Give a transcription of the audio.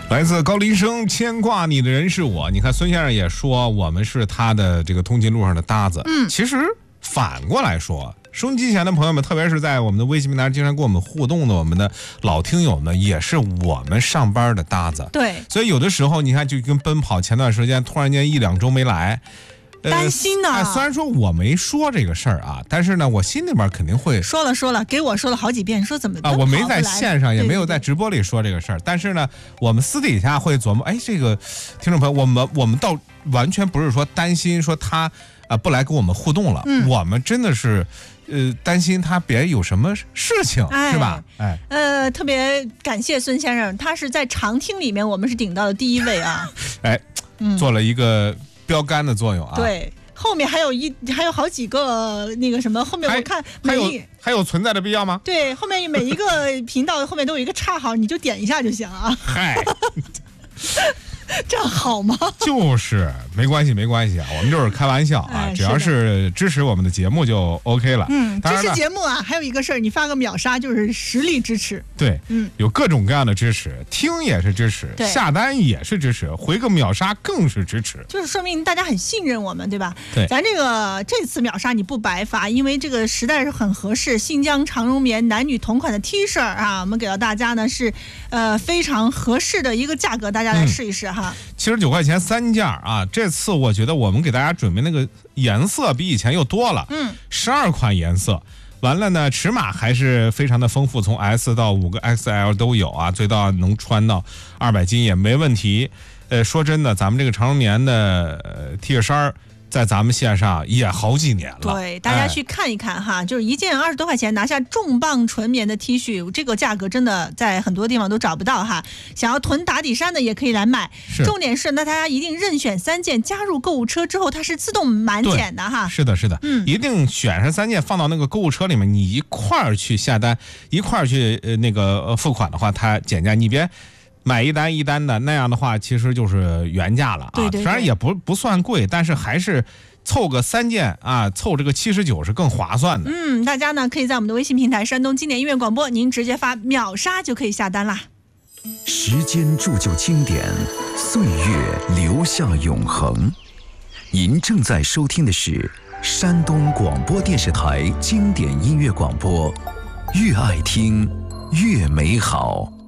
来自高林生，牵挂你的人是我。你看孙先生也说我们是他的这个通勤路上的搭子。其实反过来说，收音机前的朋友们，特别是在我们的微信平台经常跟我们互动的我们的老听友们，也是我们上班的搭子。 对， 所以有的时候你看，就跟奔跑前段时间突然间1-2周没来， 担心呢。 虽然说我没说这个事儿啊，但是呢，我心里边肯定会说了，给我说了好几遍，说怎么我没在线上，也没有在直播里说这个事儿。但是呢，我们私底下会琢磨，这个听众朋友，我们倒完全不是说担心说他不来跟我们互动了，我们真的是担心他别有什么事情，是吧？ 特别感谢孙先生，他是在常听里面我们是顶到的第一位啊， 做了一个标杆的作用啊。 对，后面还有好几个那个什么，后面我看还有存在的必要吗？ 对，后面每一个频道后面都有一个叉号，你就点一下就行啊。嗨。这样好吗？就是没关系啊，我们就是开玩笑啊，只要是支持我们的节目就 OK 了。支持节目啊，还有一个事儿，你发个秒杀就是实力支持。对，有各种各样的支持，听也是支持，下单也是支持，回个秒杀更是支持，就是说明大家很信任我们，对吧？对，咱这次秒杀你不白发，因为这个实在是很合适，新疆长绒棉男女同款的 T 恤啊，我们给到大家呢是非常合适的一个价格，大家来试一试哈。79块钱3件啊！这次我觉得我们给大家准备那个颜色比以前又多了，12款颜色。完了呢，尺码还是非常的丰富，从 S 到5个 XL 都有啊，最大能穿到200斤也没问题。说真的，咱们这个长绒棉的T 恤衫在咱们线上也好几年了，对，大家去看一看哈，就是一件20多块钱拿下重磅纯棉的 T 恤，这个价格真的在很多地方都找不到哈。想要囤打底衫的也可以来买，重点是那大家一定任选3件，加入购物车之后它是自动满减的哈。是的，一定选上3件放到那个购物车里面，你一块儿去下单，一块儿去那个付款的话，它减价，你别。买一单的那样的话，其实就是原价了啊。对，虽然也不算贵，但是还是凑个3件啊，凑这个79是更划算的。大家呢可以在我们的微信平台山东经典音乐广播，您直接发秒杀就可以下单啦。时间铸就经典，岁月留下永恒。您正在收听的是山东广播电视台经典音乐广播，越爱听越美好。